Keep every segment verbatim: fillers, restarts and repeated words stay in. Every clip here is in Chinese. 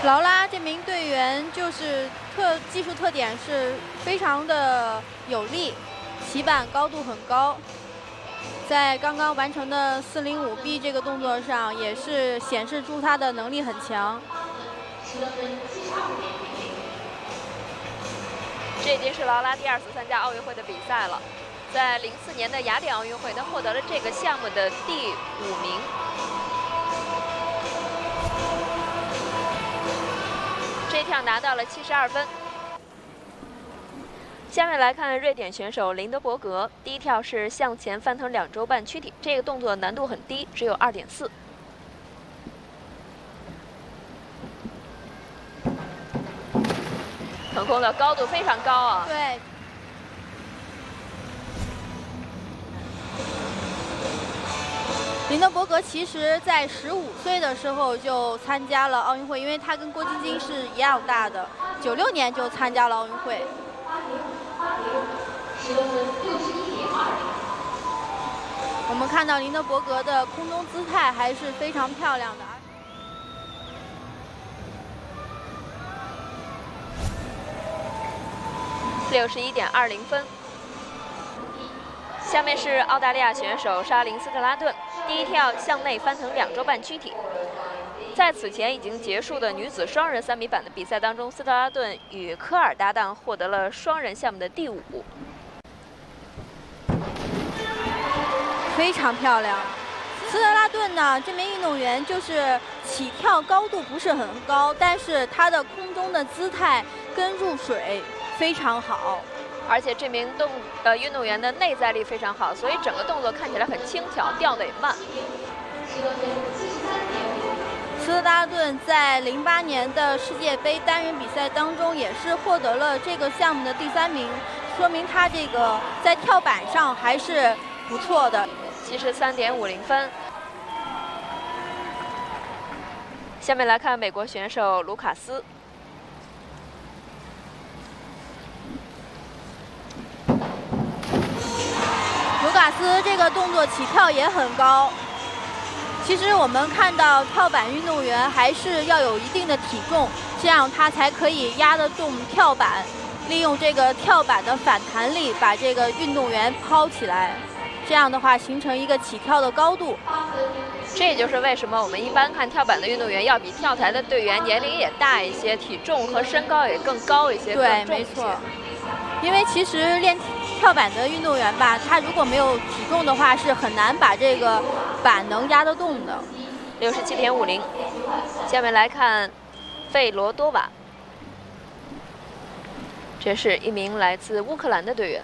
劳拉这名队员就是特技术特点是非常的有力，起板高度很高，在刚刚完成的四零五 B 这个动作上，也是显示出他的能力很强。 这已经是劳拉第二次参加奥运会的比赛了，在零四年的雅典奥运会，她获得了这个项目的第五名。 这一跳拿到了七十二分。下面来看瑞典选手林德伯格，第一跳是向前翻腾两周半躯体，这个动作难度很低，只有 二点四。腾空的高度非常高啊！ 对。 林德伯格其实在十五岁的时候就参加了奥运会，因为他跟郭晶晶是一样大的，九六年就参加了奥运会。我们看到林德伯格的空中姿态还是非常漂亮的。 六十一点二零分。 下面是澳大利亚选手莎琳·斯特拉顿，第一跳向内翻腾两周半躯体。在此前已经结束的女子双人三米板的比赛当中，斯特拉顿与科尔搭档获得了双人项目的第五， 非常漂亮。斯特拉顿呢，这名运动员就是起跳高度不是很高，但是她的空中的姿态跟入水非常好。 而且这名动呃运动员的内在力非常好，所以整个动作看起来很轻巧，掉得也慢。 斯特拉顿在零八年的世界杯单人比赛当中也是获得了这个项目的第三名，说明他这个在跳板上还是不错的。 七十三点五零分。下面来看美国选手卢卡斯。 卢卡斯这个动作起跳也很高。其实我们看到跳板运动员还是要有一定的体重，这样他才可以压得动跳板，利用这个跳板的反弹力把这个运动员抛起来，这样的话形成一个起跳的高度。 这也就是为什么我们一般看跳板的运动员要比跳台的队员年龄也大一些，体重和身高也更高一些， 对，没错。因为其实练跳板的运动员吧，他如果没有体重的话，是很难把这个板能压得动的。 六十七点五零。下面来看费罗多瓦，这是一名来自乌克兰的队员。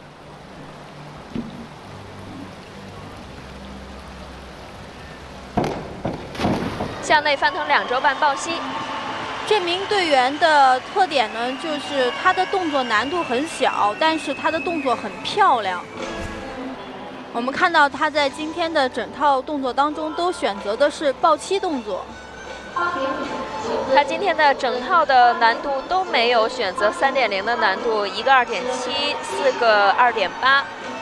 向内翻腾两周半抱膝。 这名队员的特点呢，就是他的动作难度很小，但是他的动作很漂亮。我们看到他在今天的整套动作当中都选择的是抱膝动作。 他今天的整套的难度都没有选择三点零的难度，一个二点七，四个二点八。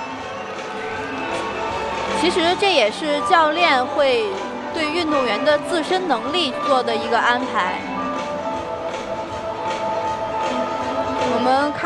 其实这也是教练会对运动员的自身能力做的一个安排。我们看。